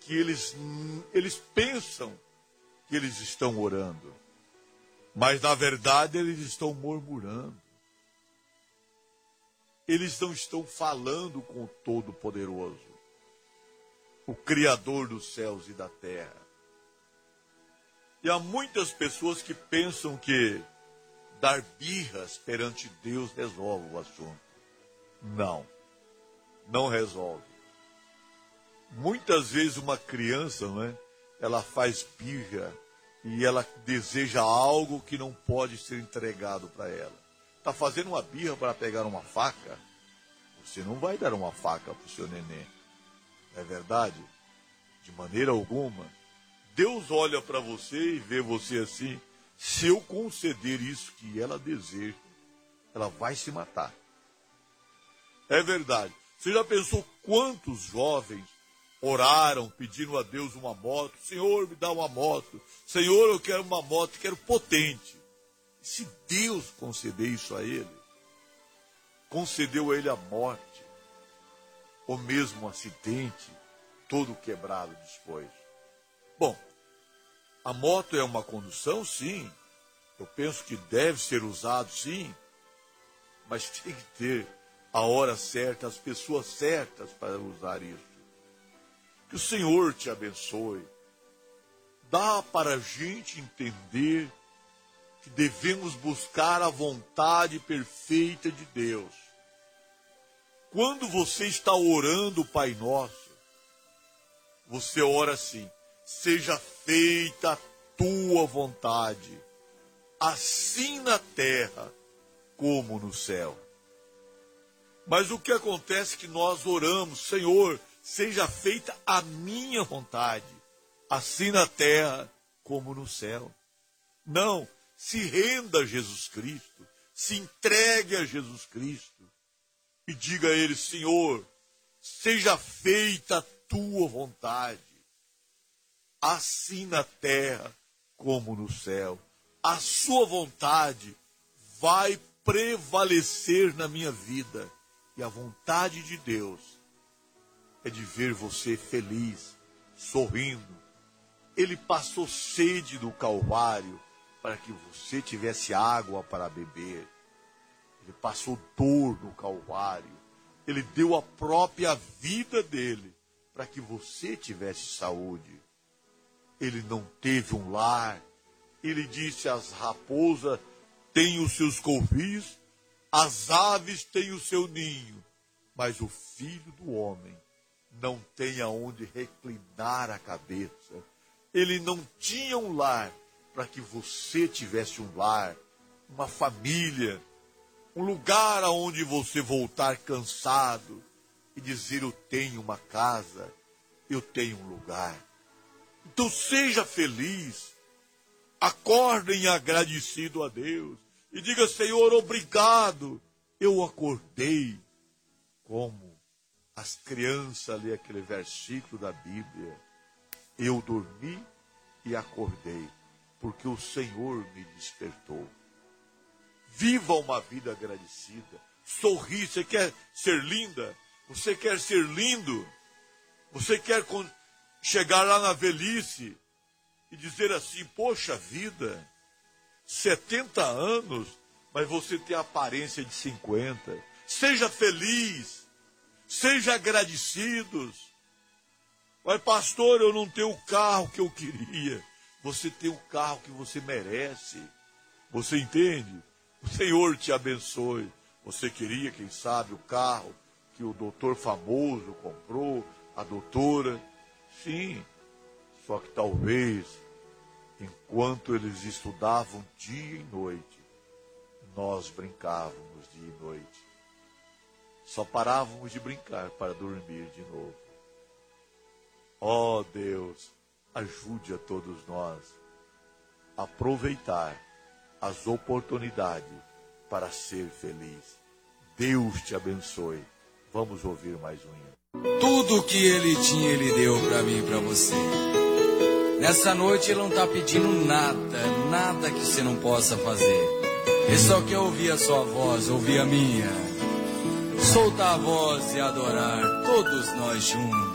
que eles pensam que eles estão orando, mas na verdade eles estão murmurando. Eles não estão falando com o Todo-Poderoso, o Criador dos céus e da terra. E há muitas pessoas que pensam que dar birras perante Deus resolve o assunto. Não resolve. Muitas vezes uma criança, não é? Ela faz birra e ela deseja algo que não pode ser entregado para ela. Está fazendo uma birra para pegar uma faca? Você não vai dar uma faca para o seu neném. Não é verdade? De maneira alguma. Deus olha para você e vê você assim. Se eu conceder isso que ela deseja, ela vai se matar. É verdade. Você já pensou quantos jovens oraram pedindo a Deus uma moto? Senhor, me dá uma moto. Senhor, eu quero uma moto, quero potente. Se Deus conceder isso a ele, concedeu a ele a morte, ou mesmo um acidente, todo quebrado depois. Bom, a moto é uma condução, sim. Eu penso que deve ser usado, sim. Mas tem que ter a hora certa, as pessoas certas para usar isso. Que o Senhor te abençoe. Dá para a gente entender que devemos buscar a vontade perfeita de Deus. Quando você está orando o Pai Nosso, você ora assim: seja feita a tua vontade, assim na terra como no céu. Mas o que acontece é que nós oramos: Senhor, seja feita a minha vontade, assim na terra como no céu. Não, se renda a Jesus Cristo, se entregue a Jesus Cristo e diga a Ele: Senhor, seja feita a tua vontade, assim na terra como no céu. A sua vontade vai prevalecer na minha vida. E a vontade de Deus é de ver você feliz, sorrindo. Ele passou sede no Calvário para que você tivesse água para beber. Ele passou dor no Calvário. Ele deu a própria vida dele para que você tivesse saúde. Ele não teve um lar. Ele disse: as raposas têm os seus covis, as aves têm o seu ninho, mas o Filho do Homem não tem aonde reclinar a cabeça. Ele não tinha um lar para que você tivesse um lar, uma família, um lugar aonde você voltar cansado e dizer: eu tenho uma casa, eu tenho um lugar. Então seja feliz, acordem agradecido a Deus e diga: Senhor, obrigado, eu acordei. Como as crianças lê aquele versículo da Bíblia: eu dormi e acordei, porque o Senhor me despertou. Viva uma vida agradecida. Sorri. Você quer ser linda? Você quer ser lindo? Você quer chegar lá na velhice e dizer assim: poxa vida, 70 anos, mas você tem a aparência de 50. Seja feliz. Seja agradecidos. Mas pastor, eu não tenho o carro que eu queria. Você tem o carro que você merece. Você entende? O Senhor te abençoe. Você queria, quem sabe, o carro que o doutor famoso comprou, a doutora? Sim. Só que talvez, enquanto eles estudavam dia e noite, nós brincávamos dia e noite. Só parávamos de brincar para dormir de novo. Ó Deus, ajude a todos nós a aproveitar as oportunidades para ser feliz. Deus te abençoe. Vamos ouvir mais um hino. Tudo que ele tinha, ele deu para mim e para você. Nessa noite ele não está pedindo nada que você não possa fazer. Ele só quer ouvir a sua voz, ouvir a minha. Soltar a voz e adorar todos nós juntos.